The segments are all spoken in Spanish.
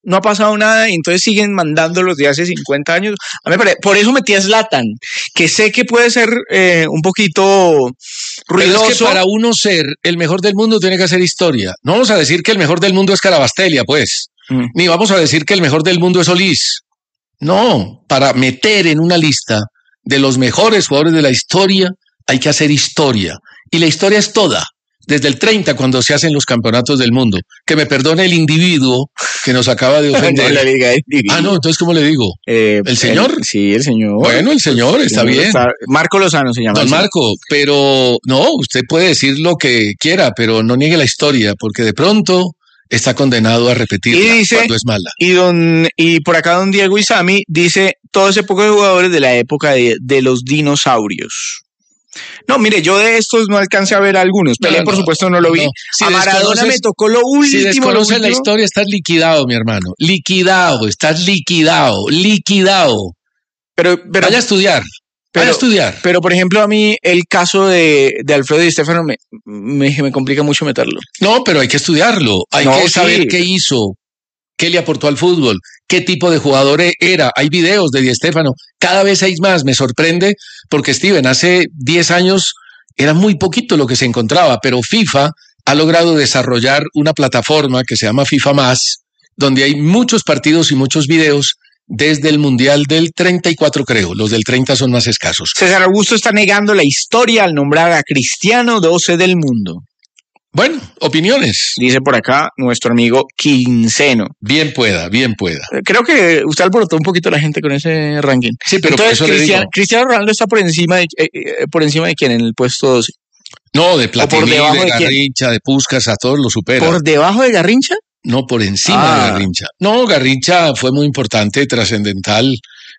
no ha pasado nada y entonces siguen mandando los de hace 50 años. A mí me parece, por eso metí a Zlatan, que sé que puede ser un poquito ruidoso. Pero es que para uno ser el mejor del mundo tiene que hacer historia. No vamos a decir que el mejor del mundo es Carabastelia, pues. Ni vamos a decir que el mejor del mundo es Solís. No, para meter en una lista de los mejores jugadores de la historia hay que hacer historia. Y la historia es toda. Desde el 30, cuando se hacen los campeonatos del mundo. Que me perdone el individuo que nos acaba de ofender. No, la liga de individuo. No, entonces, ¿cómo le digo? ¿El señor? Sí, el señor. Bueno, el señor, está bien. Marco Lozano se llama. Don Marco, pero no, usted puede decir lo que quiera, pero no niegue la historia, porque de pronto está condenado a repetirla cuando es mala. Y por acá don Diego Isami dice, todo ese poco de jugadores de la época de los dinosaurios. No, mire, yo de estos no alcancé a ver algunos. Pelé, por supuesto, no lo vi. Si a Maradona me tocó lo último. Si desconoces la historia, estás liquidado, mi hermano. Estás liquidado. Pero vaya a estudiar. Pero, por ejemplo, a mí el caso de Alfredo Di Stéfano me complica mucho meterlo. No, pero hay que estudiarlo. Hay que saber qué hizo, qué le aportó al fútbol, qué tipo de jugador era. Hay videos de Di Stéfano, cada vez hay más. Me sorprende porque, Steven, hace 10 años era muy poquito lo que se encontraba, pero FIFA ha logrado desarrollar una plataforma que se llama FIFA Más, donde hay muchos partidos y muchos videos desde el Mundial del 34, creo. Los del 30 son más escasos. César Augusto está negando la historia al nombrar a Cristiano 12 del mundo. Bueno, opiniones. Dice por acá nuestro amigo Quinceno. Bien pueda. Creo que usted alborotó un poquito a la gente con ese ranking. Sí, pero entonces, por eso le digo. Cristiano Ronaldo está por encima de quién en el puesto 12. No, de Platini, de Garrincha, de Puskás, a todos lo supera. ¿Por debajo de Garrincha? No, por encima de Garrincha. No, Garrincha fue muy importante, trascendental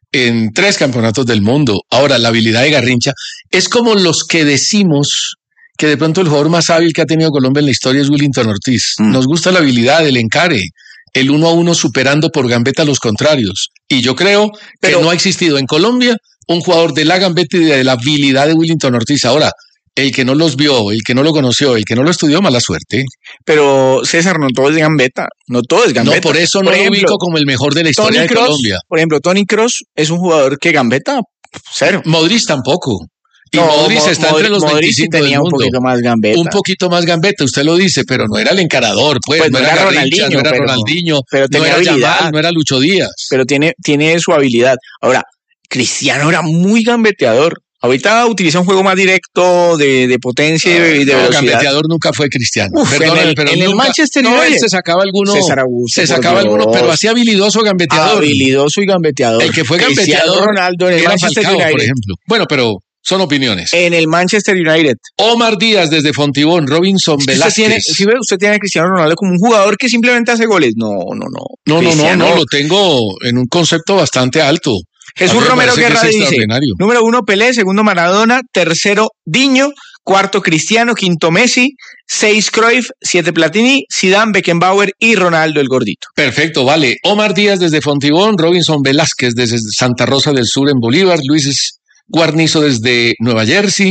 en 3 campeonatos del mundo. Ahora, la habilidad de Garrincha es como los que decimos que de pronto el jugador más hábil que ha tenido Colombia en la historia es Willington Ortiz. Nos gusta la habilidad, el encare, el 1-1 superando por gambeta a los contrarios. Y yo creo que no ha existido en Colombia un jugador de la gambeta y de la habilidad de Willington Ortiz. Ahora, el que no los vio, el que no lo conoció, el que no lo estudió, mala suerte. Pero, César, no todo es gambeta. No todo es gambeta. No, por eso no lo ubico como el mejor de la historia de Colombia. Por ejemplo, Toni Kroos es un jugador que gambeta, cero. Modric tampoco. Y Modric está entre los 25 tenía del mundo. Un poquito más gambeta. Un poquito más gambeta, usted lo dice, pero no era el encarador, pues no era Garrincha, no era Ronaldinho, pero tenía no era habilidad. Yamal, no era Lucho Díaz. Pero tiene su habilidad. Ahora, Cristiano era muy gambeteador. Ahorita utiliza un juego más directo de potencia y de velocidad. Gambeteador nunca fue Cristiano. Perdóname, pero en el Manchester United se sacaba alguno. César Augusto, se sacaba alguno, pero así habilidoso gambeteador. Habilidoso y gambeteador. El que fue Cristiano gambeteador Ronaldo en el Manchester Falcao, United, por ejemplo. Bueno, pero son opiniones. En el Manchester United. Omar Díaz desde Fontibón, Robinson Velázquez. Usted tiene a Cristiano Ronaldo como un jugador que simplemente hace goles. No. No, lo tengo en un concepto bastante alto. Jesús Romero Guerra dice, número 1 Pelé, segundo Maradona, tercero Diño, cuarto Cristiano, quinto Messi, 6 Cruyff, 7 Platini, Zidane, Beckenbauer y Ronaldo el Gordito. Perfecto, vale. Omar Díaz desde Fontibón, Robinson Velázquez desde Santa Rosa del Sur en Bolívar, Luis Guarnizo desde Nueva Jersey,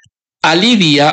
Alidia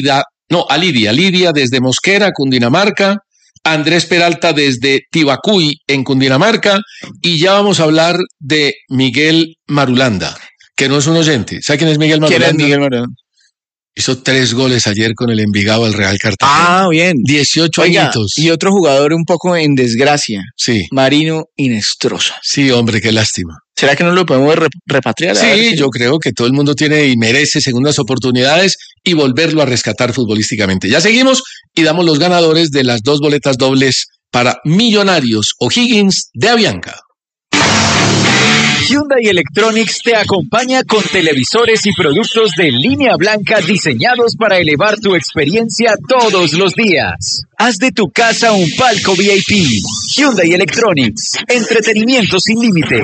desde Mosquera, Cundinamarca, Andrés Peralta desde Tibacuy en Cundinamarca, y ya vamos a hablar de Miguel Marulanda, que no es un oyente. ¿Sabe quién es Miguel Marulanda? ¿Quién es Miguel Marulanda? Hizo 3 goles ayer con el Envigado al Real Cartagena. Bien. 18 añitos. Y otro jugador un poco en desgracia. Sí. Marino Inestrosa. Sí, hombre, qué lástima. ¿Será que no lo podemos repatriar? Sí, yo creo que todo el mundo tiene y merece segundas oportunidades y volverlo a rescatar futbolísticamente. Ya seguimos y damos los ganadores de las 2 boletas dobles para Millonarios O'Higgins de Avianca. Hyundai Electronics te acompaña con televisores y productos de línea blanca diseñados para elevar tu experiencia todos los días. Haz de tu casa un palco VIP. Hyundai Electronics. Entretenimiento sin límite.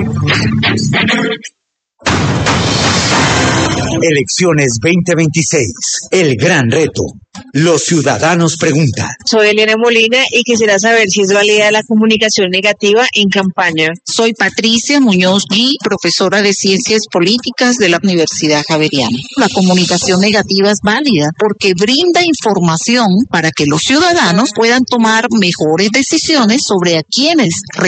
Elecciones 2026. El gran reto. Los ciudadanos preguntan. Soy Elena Molina y quisiera saber si es válida la comunicación negativa en campaña. Soy Patricia Muñoz y profesora de Ciencias Políticas de la Universidad Javeriana. La comunicación negativa es válida porque brinda información para que los ciudadanos puedan tomar mejores decisiones sobre a quienes